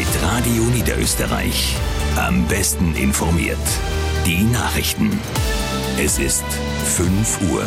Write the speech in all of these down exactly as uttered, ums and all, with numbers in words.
Radio Niederösterreich. Am besten informiert. Die Nachrichten. Es ist fünf Uhr.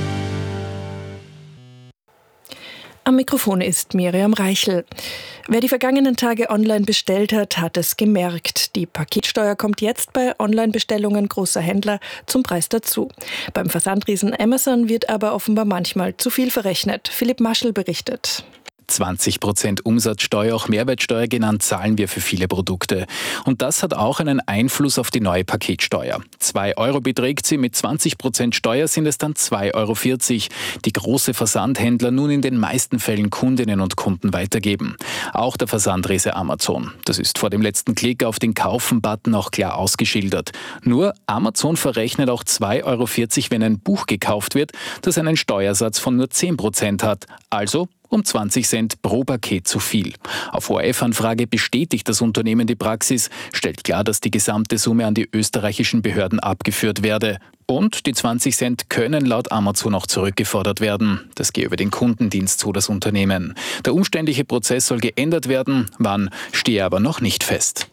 Am Mikrofon ist Miriam Reichel. Wer die vergangenen Tage online bestellt hat, hat es gemerkt. Die Paketsteuer kommt jetzt bei Online-Bestellungen großer Händler zum Preis dazu. Beim Versandriesen Amazon wird aber offenbar manchmal zu viel verrechnet. Philipp Maschel berichtet. zwanzig Prozent Umsatzsteuer, auch Mehrwertsteuer genannt, zahlen wir für viele Produkte. Und das hat auch einen Einfluss auf die neue Paketsteuer. zwei Euro beträgt sie, mit zwanzig Prozent Steuer sind es dann zwei Euro vierzig, die große Versandhändler nun in den meisten Fällen Kundinnen und Kunden weitergeben. Auch der Versandriese Amazon. Das ist vor dem letzten Klick auf den Kaufen-Button auch klar ausgeschildert. Nur Amazon verrechnet auch zwei Euro vierzig, wenn ein Buch gekauft wird, das einen Steuersatz von nur zehn Prozent hat. Also um zwanzig Cent pro Paket zu viel. Auf O R F-Anfrage bestätigt das Unternehmen die Praxis, stellt klar, dass die gesamte Summe an die österreichischen Behörden abgeführt werde. Und die zwanzig Cent können laut Amazon auch zurückgefordert werden. Das gehe über den Kundendienst, so das Unternehmen. Der umständliche Prozess soll geändert werden, wann stehe aber noch nicht fest.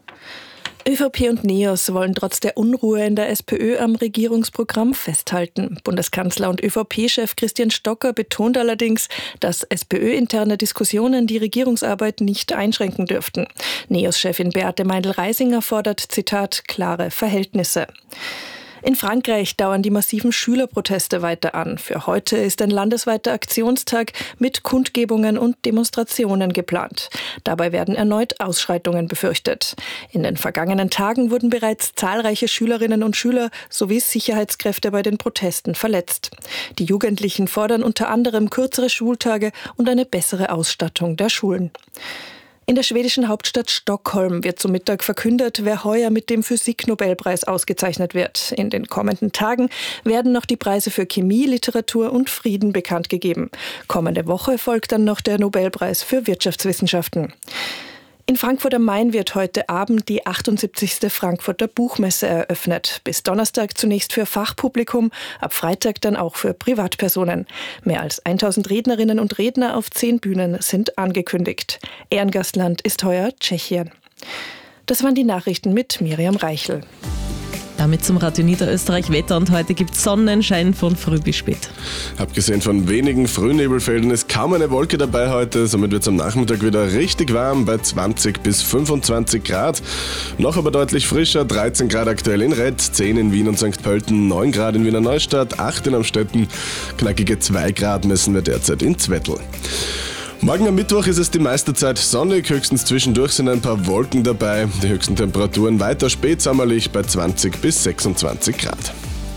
ÖVP und NEOS wollen trotz der Unruhe in der SPÖ am Regierungsprogramm festhalten. Bundeskanzler und ÖVP-Chef Christian Stocker betont allerdings, dass SPÖ-interne Diskussionen die Regierungsarbeit nicht einschränken dürften. NEOS-Chefin Beate Meindl-Reisinger fordert, Zitat, klare Verhältnisse. In Frankreich dauern die massiven Schülerproteste weiter an. Für heute ist ein landesweiter Aktionstag mit Kundgebungen und Demonstrationen geplant. Dabei werden erneut Ausschreitungen befürchtet. In den vergangenen Tagen wurden bereits zahlreiche Schülerinnen und Schüler sowie Sicherheitskräfte bei den Protesten verletzt. Die Jugendlichen fordern unter anderem kürzere Schultage und eine bessere Ausstattung der Schulen. In der schwedischen Hauptstadt Stockholm wird zum Mittag verkündet, wer heuer mit dem Physik-Nobelpreis ausgezeichnet wird. In den kommenden Tagen werden noch die Preise für Chemie, Literatur und Frieden bekannt gegeben. Kommende Woche folgt dann noch der Nobelpreis für Wirtschaftswissenschaften. In Frankfurt am Main wird heute Abend die achtundsiebzigste Frankfurter Buchmesse eröffnet. Bis Donnerstag zunächst für Fachpublikum, ab Freitag dann auch für Privatpersonen. Mehr als tausend Rednerinnen und Redner auf zehn Bühnen sind angekündigt. Ehrengastland ist heuer Tschechien. Das waren die Nachrichten mit Miriam Reichel. Damit zum Radio Niederösterreich Wetter und heute gibt es Sonnenschein von früh bis spät. Abgesehen von wenigen Frühnebelfelden ist kaum eine Wolke dabei heute, somit wird es am Nachmittag wieder richtig warm bei zwanzig bis fünfundzwanzig Grad. Noch aber deutlich frischer, dreizehn Grad aktuell in Rett, zehn in Wien und Sankt Pölten, neun Grad in Wiener Neustadt, acht in Amstetten, knackige zwei Grad messen wir derzeit in Zwettl. Morgen am Mittwoch ist es die meiste Zeit sonnig, höchstens zwischendurch sind ein paar Wolken dabei. Die höchsten Temperaturen weiter spätsommerlich bei zwanzig bis sechsundzwanzig Grad.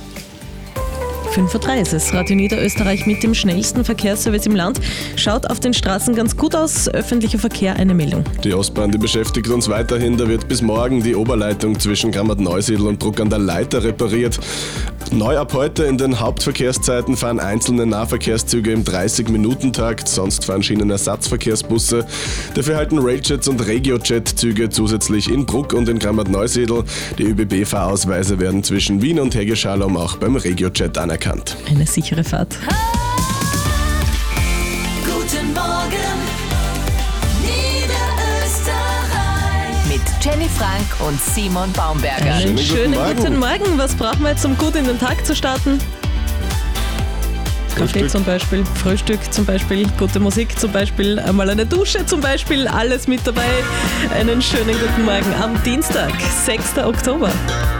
fünf Uhr drei ist es. Radio Niederösterreich mit dem schnellsten Verkehrsservice im Land. Schaut auf den Straßen ganz gut aus. Öffentlicher Verkehr, eine Meldung. Die Ostbahn, die beschäftigt uns weiterhin. Da wird bis morgen die Oberleitung zwischen Grammat-Neusiedl und Bruck an der Leiter repariert. Neu ab heute in den Hauptverkehrszeiten fahren einzelne Nahverkehrszüge im dreißig-Minuten-Takt, sonst fahren Schienenersatzverkehrsbusse. Dafür halten Railjets und Regiojet-Züge zusätzlich in Bruck und in Grammat-Neusiedl. Die Ö B B-Fahrausweise werden zwischen Wien und Hegeschalom auch beim Regiojet anerkannt. Eine sichere Fahrt. Guten Morgen, Niederösterreich. Mit Jenny Frank und Simon Baumberger. Einen schönen guten Morgen. guten Morgen. Was brauchen wir jetzt, um gut in den Tag zu starten? Kaffee Frühstück. zum Beispiel, Frühstück zum Beispiel, gute Musik zum Beispiel, einmal eine Dusche zum Beispiel, alles mit dabei. Einen schönen guten Morgen am Dienstag, sechster Oktober.